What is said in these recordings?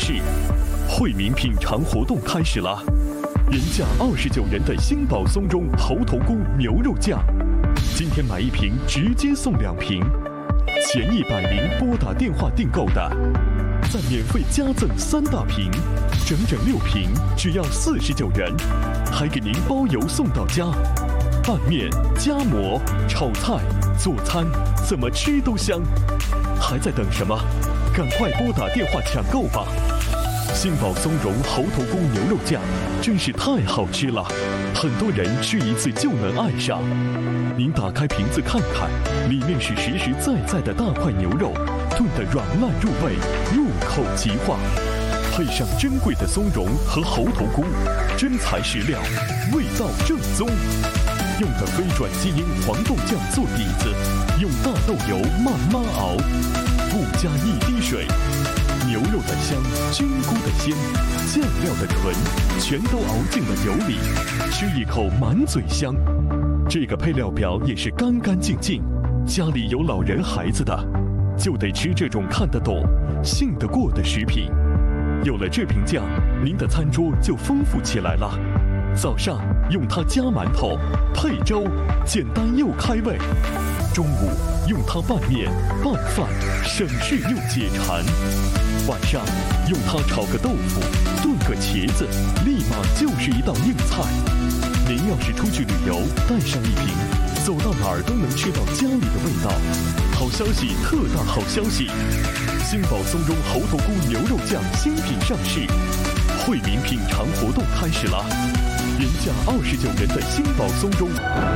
市，惠民品尝活动开始了，原价29元的新宝松茸猴头菇牛肉酱，今天买1瓶直接送2瓶，前100名拨打电话订购的，再免费加赠3大瓶，整整6瓶，只要49元，还给您包邮送到家。拌面、夹馍、炒菜、做餐，怎么吃都香。还在等什么？赶快拨打电话抢购吧！新宝松茸猴头菇牛肉酱真是太好吃了，很多人吃一次就能爱上。您打开瓶子看看，里面是实实在在的大块牛肉，炖得软烂入味，入口即化。配上珍贵的松茸和猴头菇，真材实料，味道正宗。用的飞转基因黄豆酱做底子，用大豆油慢慢熬，不加一滴水。牛肉的香，菌菇的鲜，酱料的纯，全都熬进了油里，吃一口满嘴香。这个配料表也是干干净净，家里有老人孩子的，就得吃这种看得懂、信得过的食品。有了这瓶酱，您的餐桌就丰富起来了。早上用它夹馒头、配粥，简单又开胃；中午用它拌面、拌饭，省事又解馋；晚上用它炒个豆腐、炖个茄子，立马就是一道硬菜。您要是出去旅游，带上1瓶，走到哪儿都能吃到家里的味道。好消息，特大好消息！新宝松茸猴头菇牛肉酱新品上市，惠民品尝活动开始了。原价29元的新宝松茸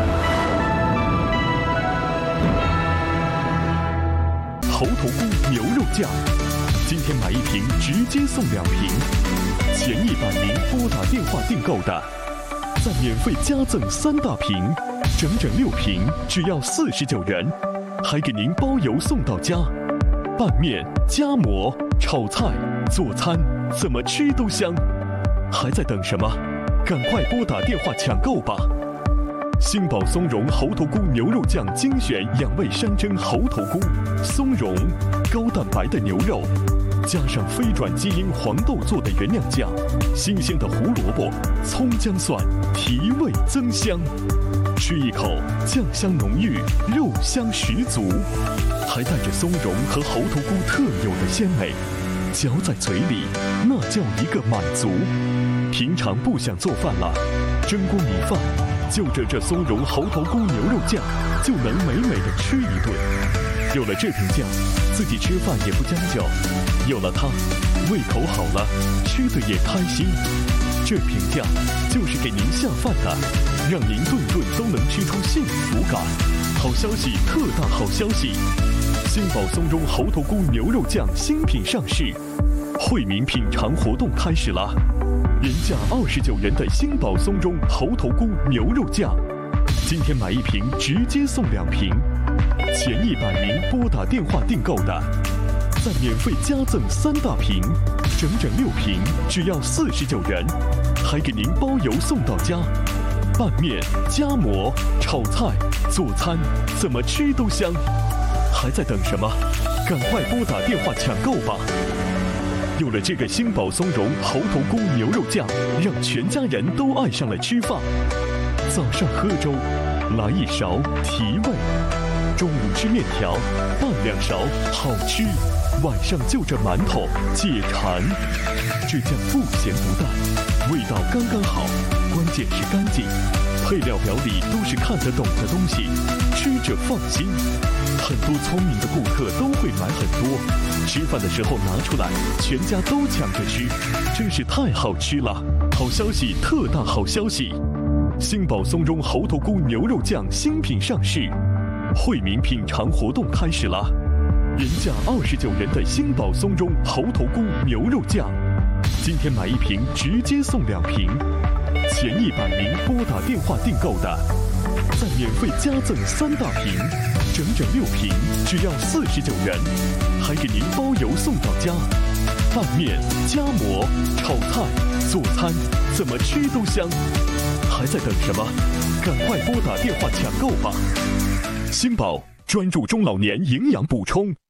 猴头菇牛肉酱，今天买1瓶直接送2瓶，前100名拨打电话订购的，再免费加赠3大瓶，整整6瓶，只要49元，还给您包邮送到家。拌面、夹馍、炒菜、做餐，怎么吃都香。还在等什么？赶快拨打电话抢购吧！新宝松茸猴头菇牛肉酱精选养味山珍猴头菇、松茸，高蛋白的牛肉，加上飞转基因黄豆做的原谅酱，新鲜的胡萝卜、葱姜蒜，提味增香。吃一口，酱香浓郁，肉香十足，还带着松茸和猴头菇特有的鲜美，嚼在嘴里，那叫一个满足。平常不想做饭了，蒸锅米饭，就着这松茸猴头菇牛肉酱，就能美美的吃一顿。有了这瓶酱，自己吃饭也不将就，有了它，胃口好了，吃的也开心。这瓶酱就是给您下饭的，让您顿顿都能吃出幸福感。好消息，特大好消息！新宝松茸猴头菇牛肉酱新品上市，惠民品尝活动开始了。原价29元的新宝松茸猴头菇牛肉酱，今天买1瓶直接送2瓶，前100名拨打电话订购的，再免费加赠3大瓶，整整6瓶，只要49元，还给您包邮送到家。拌面、夹馍、炒菜、做餐，怎么吃都香。还在等什么？赶快拨打电话抢购吧！有了这个新宝松茸猴头菇牛肉酱，让全家人都爱上了吃饭。早上喝粥，来1勺提味；中午吃面条，拌2勺好吃；晚上就着馒头解馋。这酱不咸不淡，味道刚刚好，关键是干净。配料表里都是看得懂的东西，吃着放心。很多聪明的顾客都会买很多，吃饭的时候拿出来，全家都抢着吃，真是太好吃了！好消息，特大好消息！新宝松茸猴头菇牛肉酱新品上市，惠民品尝活动开始了。原价29元的新宝松茸猴头菇牛肉酱，今天买1瓶直接送2瓶，前100名拨打电话订购的，再免费加赠3大瓶，整整6瓶，只要49元，还给您包邮送到家。拌面、夹馍、炒菜、做餐，怎么吃都香。还在等什么？赶快拨打电话抢购吧！新宝专注中老年营养补充。